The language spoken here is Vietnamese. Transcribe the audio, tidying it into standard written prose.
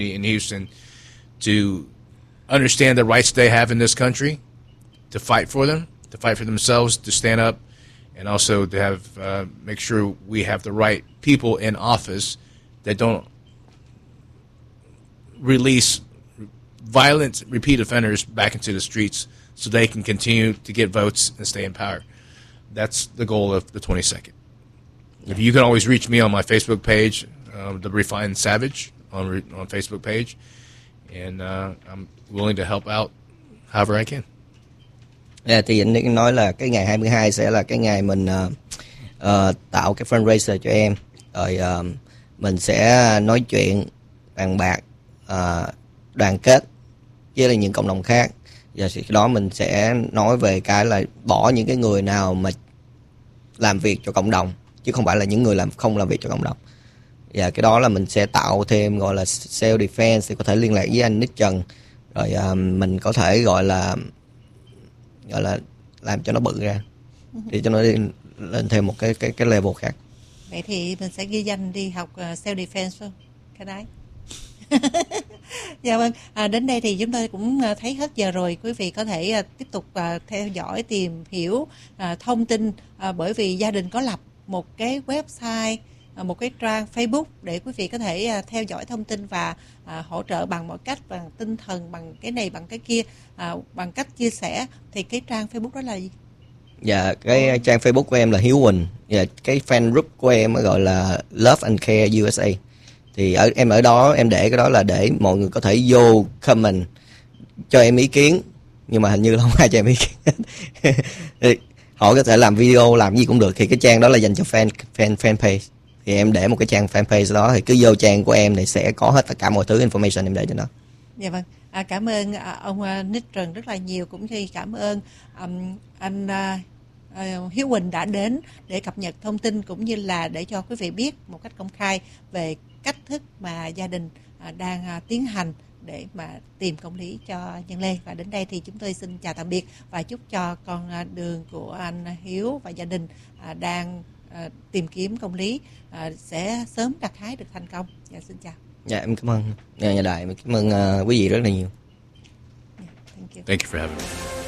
in Houston to understand the rights they have in this country, to fight for them, to fight for themselves, to stand up, and also to have make sure we have the right people in office that don't release violent repeat offenders back into the streets so they can continue to get votes and stay in power. That's the goal of the 22nd. If you can always reach me on my Facebook page, The Refined Savage on Facebook page, and I'm willing to help out however I can. Thì anh nói là cái ngày 22 sẽ là cái ngày mình tạo cái fundraiser cho em, rồi mình sẽ nói chuyện, bàn bạc, đoàn kết với lại những cộng đồng khác. Và khi đó mình sẽ nói về cái là bỏ những cái người nào mà làm việc cho cộng đồng, chứ không phải là những người không làm việc cho cộng đồng. Và cái đó là mình sẽ tạo thêm gọi là self defense, thì có thể liên lạc với anh Nick Trần, rồi mình có thể gọi là làm cho nó bự ra, để cho nó lên thêm một cái level khác. Vậy thì mình sẽ ghi danh đi học self defense không? Cái đấy. Dạ vâng, đến đây thì chúng tôi cũng thấy hết giờ rồi. Quý vị có thể tiếp tục theo dõi, tìm hiểu thông tin, bởi vì gia đình có lập một cái website, một cái trang Facebook để quý vị có thể theo dõi thông tin và hỗ trợ bằng mọi cách, bằng tinh thần, bằng cái này, bằng cái kia, bằng cách chia sẻ. Thì cái trang Facebook đó là gì? Dạ, cái trang Facebook của em là Hiếu Quỳnh. Và cái fan group của em gọi là Love and Care USA. Thì em ở đó, em để cái đó là để mọi người có thể vô comment cho em ý kiến, nhưng mà hình như là không ai cho em ý kiến. Họ có thể làm video, làm gì cũng được. Thì cái trang đó là dành cho fan page. Thì em để một cái trang fanpage đó, thì cứ vô trang của em thì sẽ có hết tất cả mọi thứ information em để cho nó. Dạ vâng, cảm ơn ông Nick Trần rất là nhiều, cũng như cảm ơn anh Hiếu Quỳnh đã đến để cập nhật thông tin, cũng như là để cho quý vị biết một cách công khai về cách thức mà gia đình đang tiến hành để mà tìm công lý cho Nhân Lê. Và đến đây thì chúng tôi xin chào tạm biệt và chúc cho con đường của anh Hiếu và gia đình đang tìm kiếm công lý sẽ sớm gặt hái được thành công. Dạ, xin chào. Dạ, em cảm ơn nhà đài, cảm ơn quý vị rất là nhiều. Thank you for having me.